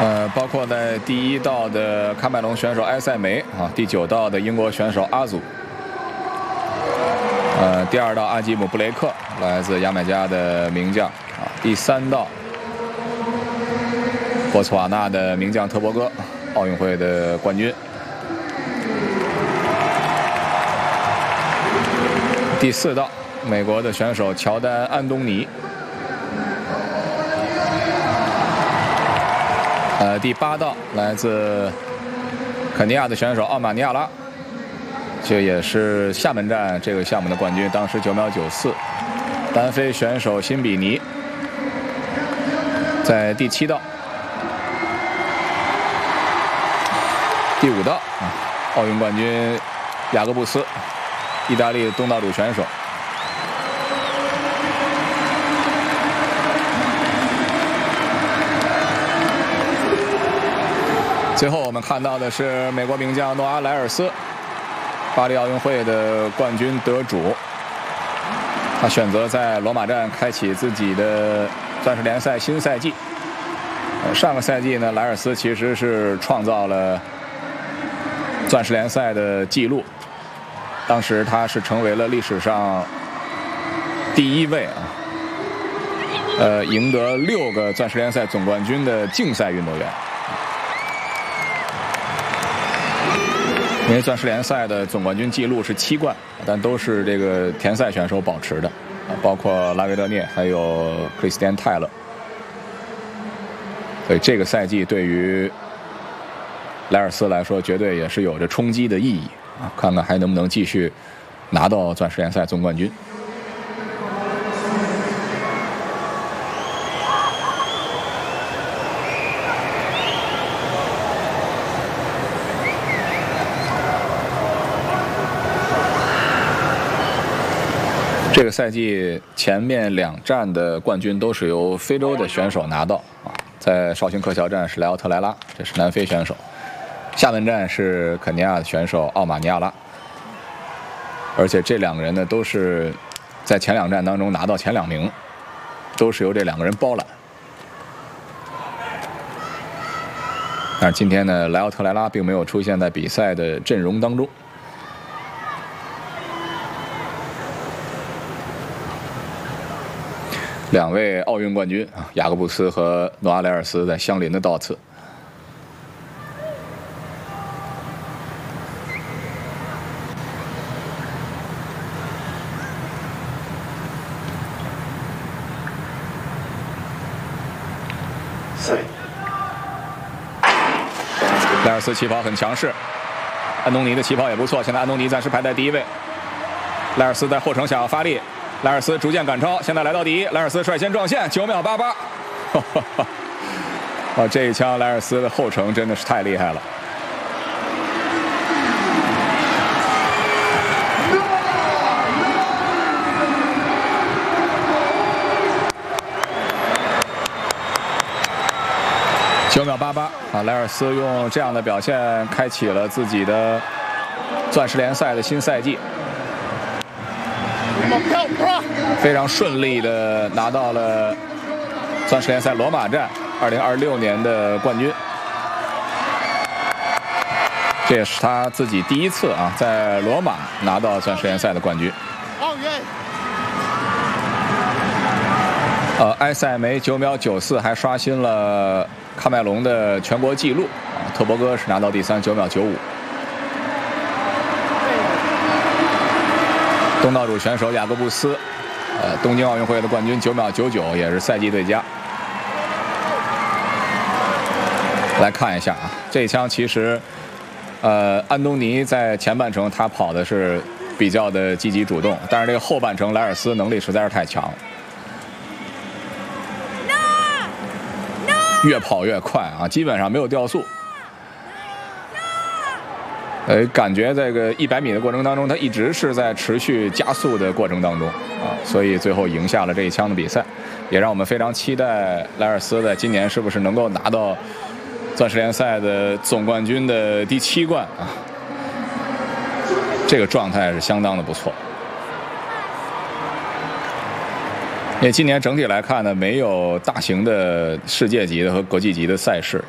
包括在第1道的喀麦隆选手埃塞梅啊，第9道的英国选手阿祖，第2道阿吉姆布雷克，来自牙买加的名将啊，第3道博茨瓦纳的名将特博戈，奥运会的冠军。第4道，美国的选手乔丹·安东尼。第8道，来自肯尼亚的选手奥马尼亚拉，这也是厦门站这个项目的冠军，当时9秒94。单飞选手辛比尼，在第7道。第5道，奥运冠军雅各布斯，意大利东道主选手。最后我们看到的是美国名将诺阿·莱尔斯，巴黎奥运会的冠军得主。他选择在罗马站开启自己的钻石联赛新赛季。上个赛季呢，莱尔斯其实是创造了钻石联赛的纪录，当时他是成为了历史上第1位赢得6个钻石联赛总冠军的竞赛运动员。因为钻石联赛的总冠军纪录是7冠，但都是这个田赛选手保持的，包括拉维德涅还有克里斯蒂安·泰勒。所以这个赛季对于莱尔斯来说，绝对也是有着冲击的意义啊！看看还能不能继续拿到钻石联赛总冠军。这个赛季前面2站的冠军都是由非洲的选手拿到啊，在绍兴克桥站是莱奥特莱拉，这是南非选手；厦门站是肯尼亚的选手奥马尼亚拉，而且这2个人呢都是在前2站当中拿到前2名，都是由这2个人包揽。但是今天呢，莱奥特莱拉并没有出现在比赛的阵容当中。2位奥运冠军啊，雅各布斯和诺阿莱尔斯在相邻的道次。莱尔斯起跑很强势，安东尼的起跑也不错，现在安东尼暂时排在第1位。莱尔斯在后程想要发力。莱尔斯逐渐赶超，现在来到第1。莱尔斯率先撞线，9秒88。这一枪莱尔斯的后程真的是太厉害了。9秒88啊！莱尔斯用这样的表现开启了自己的钻石联赛的新赛季。非常顺利的拿到了钻石联赛罗马站2026年的冠军，这也是他自己第1次啊在罗马拿到钻石联赛的冠军。埃塞梅9秒94还刷新了喀麦隆的全国纪录，特博戈是拿到第3，9秒95。东道主选手雅各布斯，东京奥运会的冠军，9秒99，也是赛季最佳。来看一下啊，这一枪其实，安东尼在前半程他跑的是比较的积极主动，但是这个后半程莱尔斯能力实在是太强了，越跑越快啊，基本上没有掉速。感觉这个100米的过程当中，他一直是在持续加速的过程当中啊，所以最后赢下了这一枪的比赛，也让我们非常期待莱尔斯在今年是不是能够拿到钻石联赛的总冠军的第7冠啊，这个状态是相当的不错。因为今年整体来看呢，没有大型的世界级的和国际级的赛事